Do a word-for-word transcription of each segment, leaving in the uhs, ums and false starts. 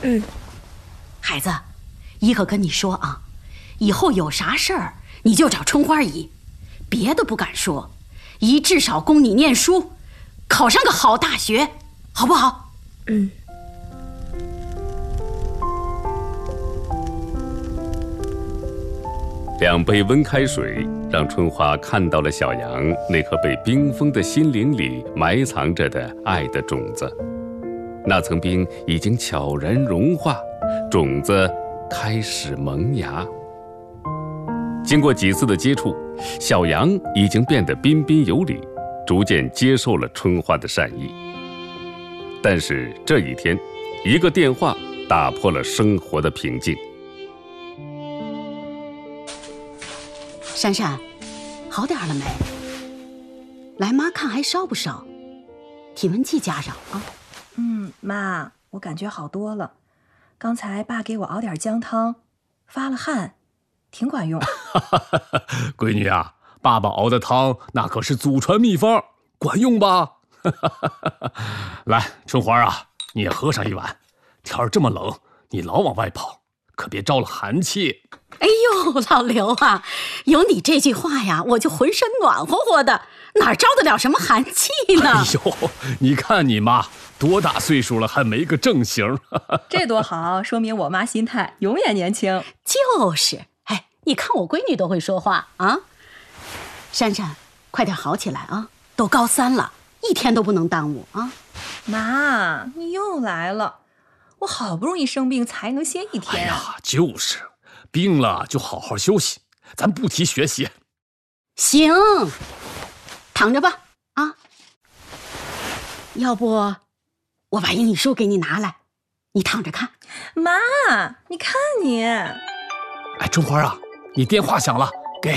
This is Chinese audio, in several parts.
嗯， 孩子，姨可跟你说啊，以后有啥事儿你就找春花姨，别的不敢说，姨至少供你念书，考上个好大学，好不好？ 嗯。 两杯温开水让春花看到了小杨那颗被冰封的心灵里埋藏着的爱的种子。那层冰已经悄然融化，种子开始萌芽。经过几次的接触，小杨已经变得彬彬有礼，逐渐接受了春花的善意。但是这一天，一个电话打破了生活的平静。 珊珊，好点了没？来，妈看还烧不烧？体温计加上啊。 嗯，妈，我感觉好多了。刚才爸给我熬点姜汤，发了汗，挺管用。 闺女啊，爸爸熬的汤那可是祖传秘方，管用吧？来，春花啊，你也喝上一碗。天儿这么冷，你老往外跑，可别招了寒气。 哎呦，老刘啊，有你这句话呀，我就浑身暖和和的，哪招得了什么寒气呢？ 哎呦，你看你妈多大岁数了，还没个正形。 这多好，说明我妈心态永远年轻。 就是，哎，你看我闺女都会说话啊。珊珊，快点好起来啊，都高三了，一天都不能耽误啊。 妈，你又来了，我好不容易生病才能歇一天。 哎呀，就是。病了就好好休息，咱不提学习。 行，躺着吧啊！要不我把英语书给你拿来，你躺着看。 妈，你看你。 哎，春花啊，你电话响了，给。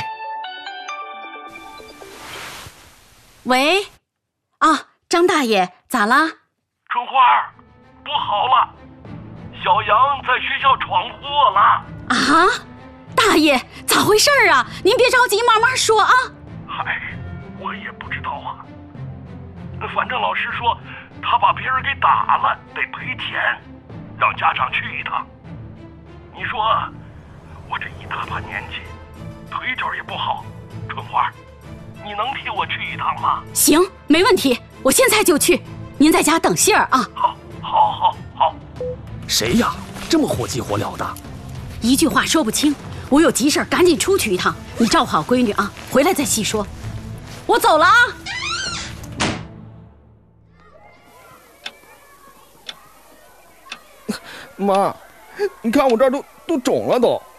喂，啊，张大爷，咋啦？ 春花，不好了，小杨在学校闯祸了。 啊，大爷，咋回事啊？您别着急，慢慢说啊。 嗨，我也不知道啊。反正老师说他把别人给打了，得赔钱，让家长去一趟。你说我这一大把年纪，腿脚也不好，春花，你能替我去一趟吗？ 行，没问题，我现在就去。您在家等信儿啊。 好，好，好，好。 谁呀？这么火急火燎的？ 一句话说不清，我有急事赶紧出去一趟，你照顾好闺女啊，回来再细说。我走了啊。 妈，你看我这儿都都肿了都。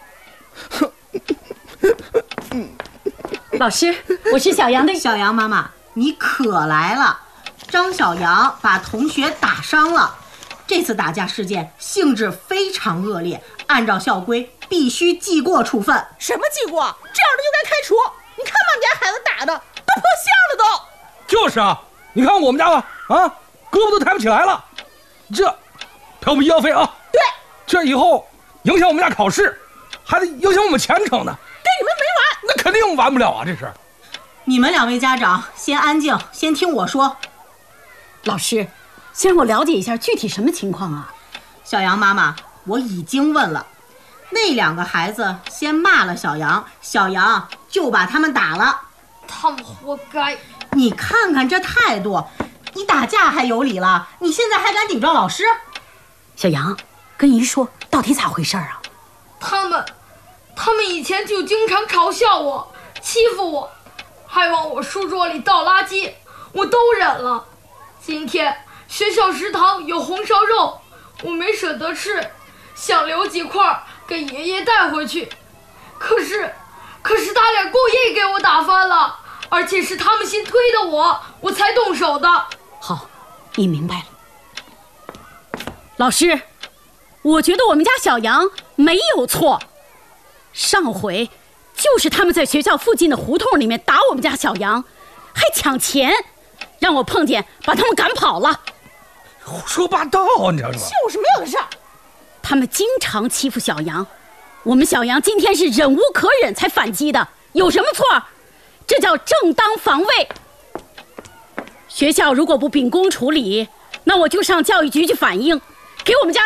老师，我是小杨的。 小杨妈妈，你可来了。张小杨把同学打伤了，这次打架事件性质非常恶劣，按照校规必须记过处分。 什么记过？这样的就该开除！你看把你家孩子打的都破相了都。 就是啊，你看我们家吧，啊，胳膊都抬不起来了，这交不医药费啊？ 对， 这以后影响我们家考试，还得影响我们前程呢。 跟你们没完！ 那肯定完不了啊！这是。 你们两位家长先安静，先听我说。 老师，先让我了解一下具体什么情况啊？ 小杨妈妈，我已经问了，那两个孩子先骂了小杨，小杨就把他们打了。 他们活该！ 你看看这态度，你打架还有理了，你现在还敢顶撞老师？ 小杨，跟姨说，到底咋回事啊？ 他们，他们以前就经常嘲笑我，欺负我，还往我书桌里倒垃圾，我都忍了。今天学校食堂有红烧肉，我没舍得吃，想留几块给爷爷带回去。可是，可是他俩故意给我打翻了，而且是他们先推的我，我才动手的。 好，你明白了。老师，我觉得我们家小杨没有错。上回就是他们在学校附近的胡同里面打我们家小杨，还抢钱，让我碰见把他们赶跑了。 胡说八道，你知道吗？ 就是没有的事儿。 他们经常欺负小杨，我们小杨今天是忍无可忍才反击的，有什么错？这叫正当防卫。学校如果不秉公处理，那我就上教育局去反映，给我们家